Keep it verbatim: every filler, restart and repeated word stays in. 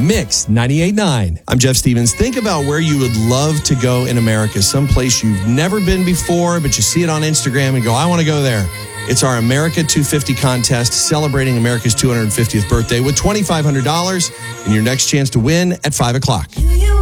Mix ninety-eight point nine. I'm Jeff Stevens. Think about where you would love to go in America, someplace you've never been before, but you see it on Instagram and go, I want to go there. It's our America two fifty contest celebrating America's two hundred fiftieth birthday with twenty-five hundred dollars and your next chance to win at five o'clock.